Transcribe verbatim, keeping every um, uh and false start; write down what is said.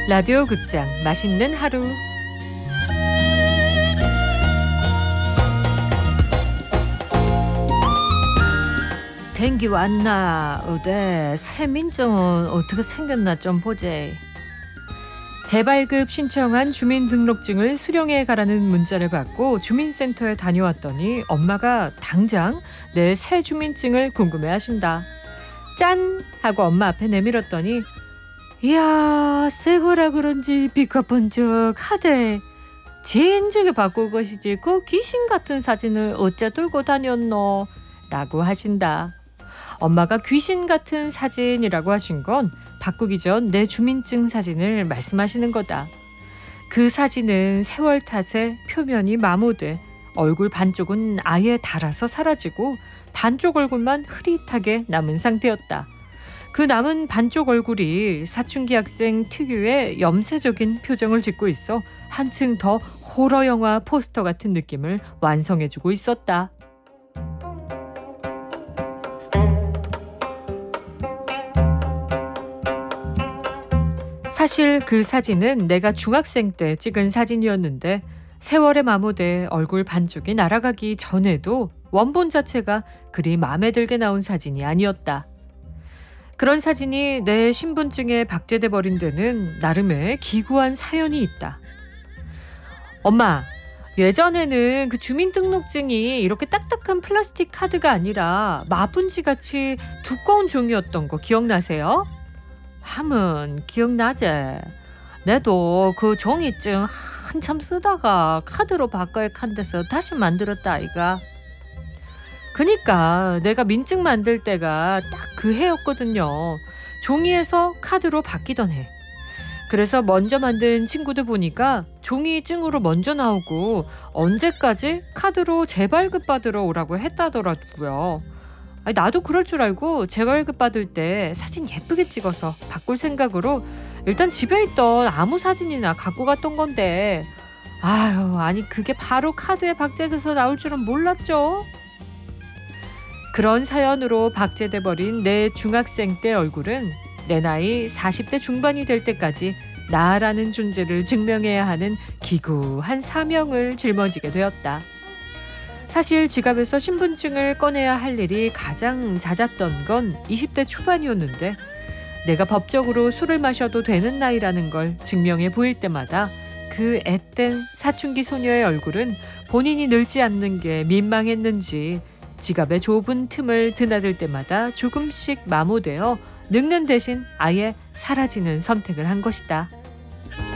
라디오 극장 맛있는 하루. 댕기 왔나? 어데 세민증은 어떻게 생겼나 좀 보제. 재발급 신청한 주민등록증을 수령해 가라는 문자를 받고 주민센터에 다녀왔더니 엄마가 당장 내 새 주민증을 궁금해하신다. 짠! 하고 엄마 앞에 내밀었더니 이야, 새 거라 그런지 비커번쩍하대. 진즉에 바꿀 것이지 그 귀신 같은 사진을 어째 들고 다녔노? 라고 하신다. 엄마가 귀신 같은 사진이라고 하신 건 바꾸기 전 내 주민증 사진을 말씀하시는 거다. 그 사진은 세월 탓에 표면이 마모돼 얼굴 반쪽은 아예 닳아서 사라지고 반쪽 얼굴만 흐릿하게 남은 상태였다. 그 남은 반쪽 얼굴이 사춘기 학생 특유의 염세적인 표정을 짓고 있어 한층 더 호러 영화 포스터 같은 느낌을 완성해주고 있었다. 사실 그 사진은 내가 중학생 때 찍은 사진이었는데 세월에 마모돼 얼굴 반쪽이 날아가기 전에도 원본 자체가 그리 마음에 들게 나온 사진이 아니었다. 그런 사진이 내 신분증에 박제돼 버린 데는 나름의 기구한 사연이 있다. 엄마, 예전에는 그 주민등록증이 이렇게 딱딱한 플라스틱 카드가 아니라 마분지같이 두꺼운 종이였던 거 기억나세요? 함은 기억나지? 내도 그 종이증 한참 쓰다가 카드로 바꿔야 한 데서 다시 만들었다 아이가. 그니까 내가 민증 만들 때가 딱 그 해였거든요. 종이에서 카드로 바뀌던 해. 그래서 먼저 만든 친구들 보니까 종이증으로 먼저 나오고 언제까지 카드로 재발급 받으러 오라고 했다더라고요. 아니, 나도 그럴 줄 알고 재발급 받을 때 사진 예쁘게 찍어서 바꿀 생각으로 일단 집에 있던 아무 사진이나 갖고 갔던 건데 아유, 아니 그게 바로 카드에 박제돼서 나올 줄은 몰랐죠. 그런 사연으로 박제돼 버린 내 중학생 때 얼굴은 내 나이 사십 대 중반이 될 때까지 나라는 존재를 증명해야 하는 기구한 사명을 짊어지게 되었다. 사실 지갑에서 신분증을 꺼내야 할 일이 가장 잦았던 건 이십 대 초반이었는데 내가 법적으로 술을 마셔도 되는 나이라는 걸 증명해 보일 때마다 그 앳된 사춘기 소녀의 얼굴은 본인이 늙지 않는 게 민망했는지 지갑의 좁은 틈을 드나들 때마다 조금씩 마모되어 늙는 대신 아예 사라지는 선택을 한 것이다.